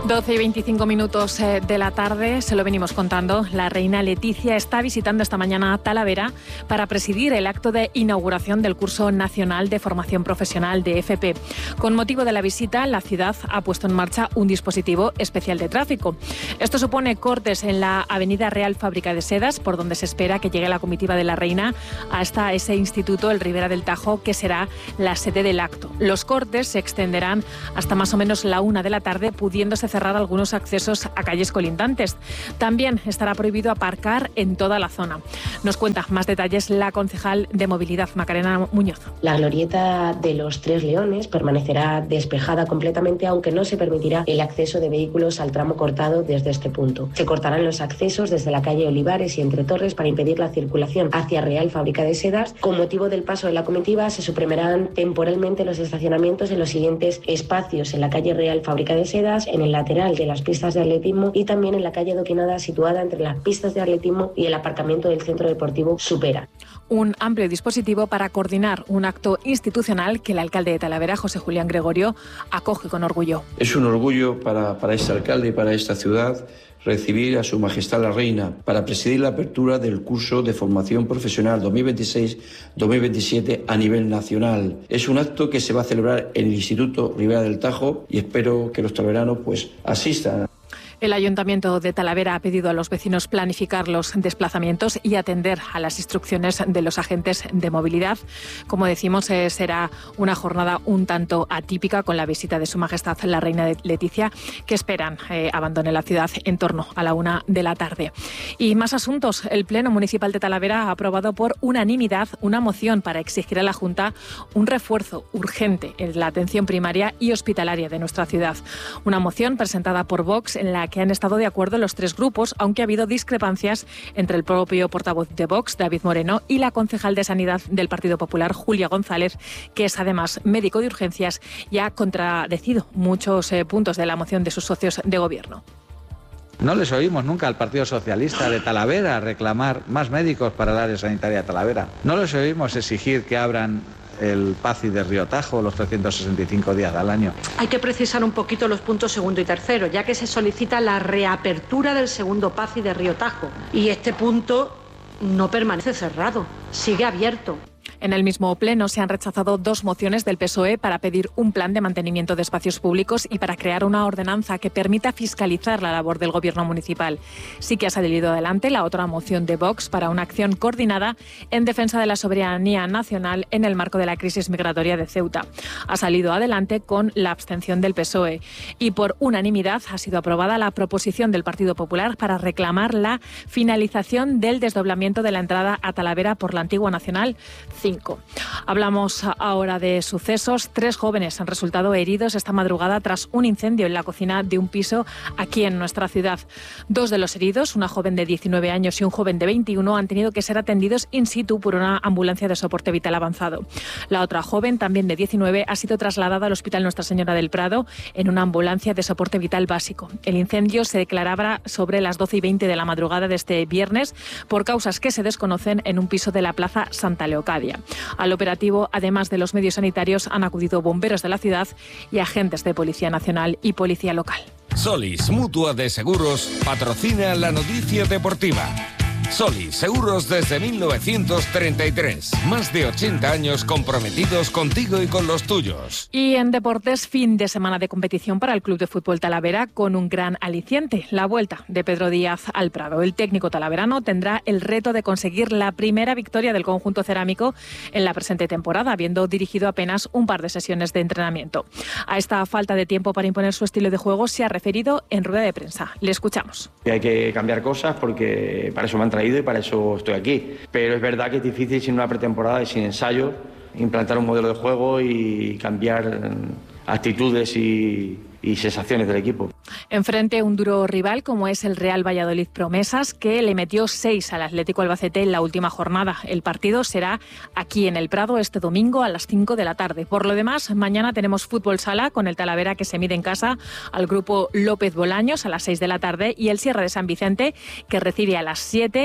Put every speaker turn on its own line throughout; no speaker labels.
12:25 de la tarde, se lo venimos contando. La reina Letizia está visitando esta mañana Talavera para presidir el acto de inauguración del curso nacional de formación profesional de FP. Con motivo de la visita, la ciudad ha puesto en marcha un dispositivo especial de tráfico. Esto supone cortes en la avenida Real Fábrica de Sedas, por donde se espera que llegue la comitiva de la reina hasta ese instituto, el Ribera del Tajo, que será la sede del acto. Los cortes se extenderán hasta más o menos la 1 de la tarde, pudiéndose cerrar algunos accesos a calles colindantes. También estará prohibido aparcar en toda la zona. Nos cuenta más detalles la concejal de Movilidad, Macarena Muñoz.
La glorieta de los Tres Leones permanecerá despejada completamente, aunque no se permitirá el acceso de vehículos al tramo cortado desde este punto. Se cortarán los accesos desde la calle Olivares y Entre Torres para impedir la circulación hacia Real Fábrica de Sedas. Con motivo del paso de la comitiva, se suprimirán temporalmente los estacionamientos en los siguientes espacios: en la calle Real Fábrica de Sedas, en el lateral de las pistas de atletismo y también en la calle Doquinada, situada entre las pistas de atletismo y el aparcamiento del Centro Deportivo Supera.
Un amplio dispositivo para coordinar un acto institucional que el alcalde de Talavera, José Julián Gregorio, acoge con orgullo.
Es un orgullo para este alcalde y para esta ciudad recibir a Su Majestad la Reina para presidir la apertura del curso de formación profesional 2026-2027 a nivel nacional. Es un acto que se va a celebrar en el Instituto Ribera del Tajo y espero que los talaveranos asistan.
El Ayuntamiento de Talavera ha pedido a los vecinos planificar los desplazamientos y atender a las instrucciones de los agentes de movilidad. Como decimos, será una jornada un tanto atípica, con la visita de Su Majestad la Reina Letizia, que esperan abandone la ciudad en torno a la 1 de la tarde. Y más asuntos. El Pleno Municipal de Talavera ha aprobado por unanimidad una moción para exigir a la Junta un refuerzo urgente en la atención primaria y hospitalaria de nuestra ciudad. Una moción presentada por Vox, en la que han estado de acuerdo los tres grupos, aunque ha habido discrepancias entre el propio portavoz de Vox, David Moreno, y la concejal de Sanidad del Partido Popular, Julia González, que es además médico de urgencias y ha contradecido muchos puntos de la moción de sus socios de gobierno.
No les oímos nunca al Partido Socialista de Talavera reclamar más médicos para el área sanitaria de Talavera. No les oímos exigir que abran el PACI de Río Tajo los 365 días al año.
Hay que precisar un poquito los puntos segundo y tercero, ya que se solicita la reapertura del segundo PACI de Río Tajo. Y este punto no permanece cerrado, sigue abierto.
En el mismo pleno se han rechazado 2 mociones del PSOE para pedir un plan de mantenimiento de espacios públicos y para crear una ordenanza que permita fiscalizar la labor del gobierno municipal. Sí que ha salido adelante la otra moción de Vox para una acción coordinada en defensa de la soberanía nacional en el marco de la crisis migratoria de Ceuta. Ha salido adelante con la abstención del PSOE y por unanimidad ha sido aprobada la proposición del Partido Popular para reclamar la finalización del desdoblamiento de la entrada a Talavera por la antigua Nacional 5. Hablamos ahora de sucesos. 3 jóvenes han resultado heridos esta madrugada tras un incendio en la cocina de un piso aquí en nuestra ciudad. 2 de los heridos, una joven de 19 años y un joven de 21, han tenido que ser atendidos in situ por una ambulancia de soporte vital avanzado. La otra joven, también de 19, ha sido trasladada al Hospital Nuestra Señora del Prado en una ambulancia de soporte vital básico. El incendio se declaraba sobre las 12:20 de la madrugada de este viernes por causas que se desconocen en un piso de la Plaza Santa Leocadia. Al operativo, además de los medios sanitarios, han acudido bomberos de la ciudad y agentes de Policía Nacional y Policía Local.
Solís, Mutua de Seguros, patrocina la noticia deportiva. Solís, seguros desde 1933. Más de 80 años comprometidos contigo y con los tuyos.
Y en deportes, fin de semana de competición para el Club de Fútbol Talavera con un gran aliciente, la vuelta de Pedro Díaz al Prado. El técnico talaverano tendrá el reto de conseguir la primera victoria del conjunto cerámico en la presente temporada, habiendo dirigido apenas un par de sesiones de entrenamiento. A esta falta de tiempo para imponer su estilo de juego se ha referido en rueda de prensa. Le escuchamos.
Hay que cambiar cosas porque para eso me han traído y para eso estoy aquí. Pero es verdad que es difícil sin una pretemporada y sin ensayos implantar un modelo de juego y cambiar actitudes y sensaciones del equipo.
Enfrente un duro rival como es el Real Valladolid Promesas, que le metió 6 al Atlético Albacete en la última jornada. El partido será aquí en el Prado este domingo a las 5 de la tarde. Por lo demás, mañana tenemos fútbol sala con el Talavera, que se mide en casa al grupo López Bolaños a las 6 de la tarde, y el Sierra de San Vicente, que recibe a las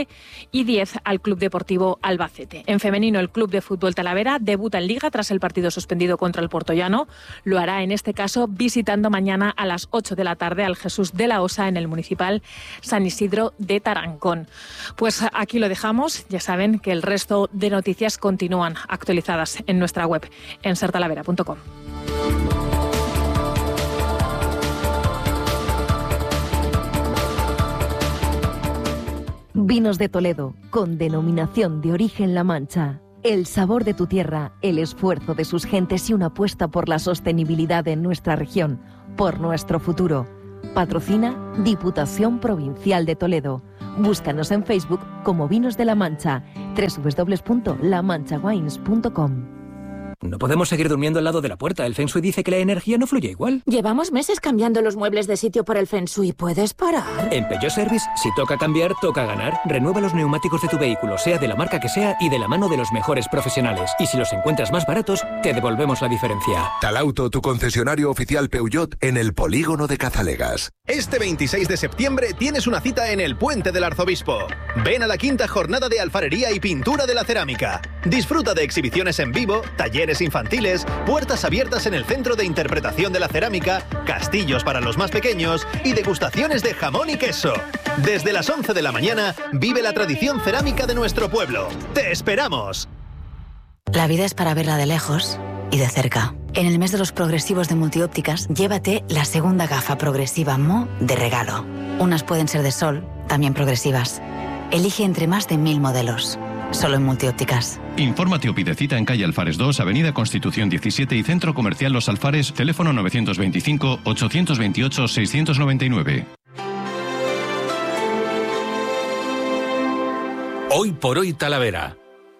7:10 al Club Deportivo Albacete. En femenino, el Club de Fútbol Talavera debuta en Liga tras el partido suspendido contra el Puertollano. Lo hará en este caso visitando mañana mañana a las 8 de la tarde al Jesús de la Osa en el municipal San Isidro de Tarancón. Pues aquí lo dejamos. Ya saben que el resto de noticias continúan actualizadas en nuestra web, en sertalavera.com.
Vinos de Toledo, con denominación de origen La Mancha. El sabor de tu tierra, el esfuerzo de sus gentes y una apuesta por la sostenibilidad en nuestra región, por nuestro futuro. Patrocina Diputación Provincial de Toledo. Búscanos en Facebook como Vinos de La Mancha, www.lamanchawines.com.
No podemos seguir durmiendo al lado de la puerta. El Feng Shui dice que la energía no fluye igual.
Llevamos meses cambiando los muebles de sitio por el Feng Shui. ¿Puedes parar?
En Peugeot Service, si toca cambiar, toca ganar. Renueva los neumáticos de tu vehículo, sea de la marca que sea y de la mano de los mejores profesionales. Y si los encuentras más baratos, te devolvemos la diferencia.
Talauto, tu concesionario oficial Peugeot en el polígono de Cazalegas.
Este 26 de septiembre tienes una cita en el Puente del Arzobispo. Ven a la 5ª jornada de alfarería y pintura de la cerámica. Disfruta de exhibiciones en vivo, talleres infantiles, puertas abiertas en el Centro de Interpretación de la Cerámica, castillos para los más pequeños y degustaciones de jamón y queso. Desde las 11 de la mañana, vive la tradición cerámica de nuestro pueblo. ¡Te esperamos!
La vida es para verla de lejos y de cerca. En el mes de los progresivos de Multiópticas, llévate la segunda gafa progresiva Mo de regalo. Unas pueden ser de sol, también progresivas. Elige entre más de 1000 modelos. Solo en Multiópticas.
Infórmate o pide cita en calle Alfares 2, Avenida Constitución 17 y Centro Comercial Los Alfares, teléfono 925-828-699.
Hoy por hoy Talavera.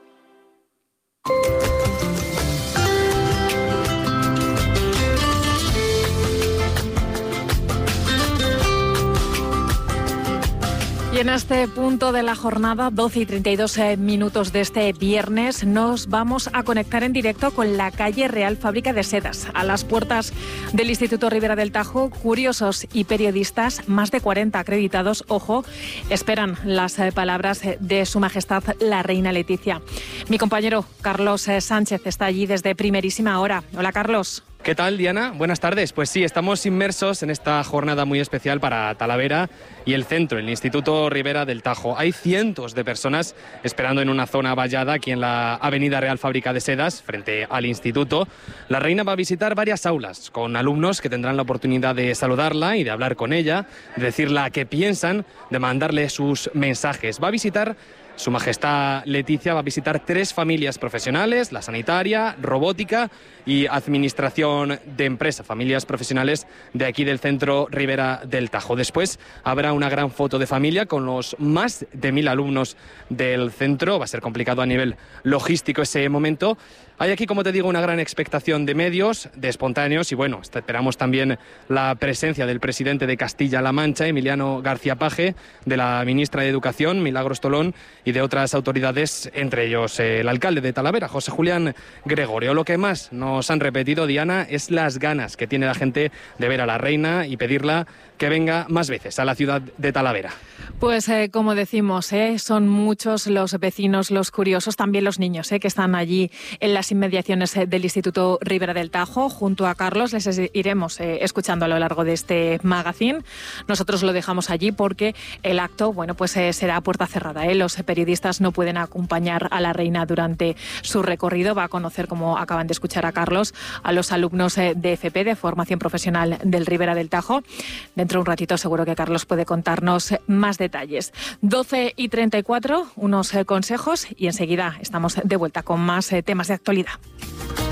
Y en este punto de la jornada, 12 y 32 minutos de este viernes, nos vamos a conectar en directo con la calle Real Fábrica de Sedas. A las puertas del Instituto Ribera del Tajo, curiosos y periodistas, más de 40 acreditados, ojo, esperan las palabras de Su Majestad la Reina Leticia. Mi compañero Carlos Sánchez está allí desde primerísima hora. Hola, Carlos.
¿Qué tal, Diana? Buenas tardes. Pues sí, estamos inmersos en esta jornada muy especial para Talavera y el centro, el Instituto Ribera del Tajo. Hay cientos de personas esperando en una zona vallada aquí en la Avenida Real Fábrica de Sedas, frente al instituto. La reina va a visitar varias aulas con alumnos que tendrán la oportunidad de saludarla y de hablar con ella, de decirle qué piensan, de mandarle sus mensajes. Va a visitar Su Majestad Leticia, va a visitar 3 familias profesionales, la sanitaria, robótica y administración de empresa, familias profesionales de aquí del centro Ribera del Tajo. Después habrá una gran foto de familia con los más de 1000 alumnos del centro. Va a ser complicado a nivel logístico ese momento. Hay aquí, como te digo, una gran expectación de medios, de espontáneos y bueno, esperamos también la presencia del presidente de Castilla-La Mancha, Emiliano García Paje, de la ministra de Educación, Milagros Tolón, y de otras autoridades, entre ellos el alcalde de Talavera, José Julián Gregorio. Lo que más nos han repetido, Diana, es las ganas que tiene la gente de ver a la reina y pedirla que venga más veces a la ciudad de Talavera.
Pues como decimos, son muchos los vecinos, los curiosos, también los niños que están allí en las inmediaciones del Instituto Ribera del Tajo. Junto a Carlos les iremos escuchando a lo largo de este magazine. Nosotros lo dejamos allí porque el acto, bueno, pues será a puerta cerrada. Los periodistas no pueden acompañar a la reina durante su recorrido. Va a conocer, como acaban de escuchar a Carlos, a los alumnos de FP, de Formación Profesional del Ribera del Tajo. Dentro de un ratito seguro que Carlos puede contarnos más detalles. 12 y 34, unos consejos y enseguida estamos de vuelta con más temas de actualidad.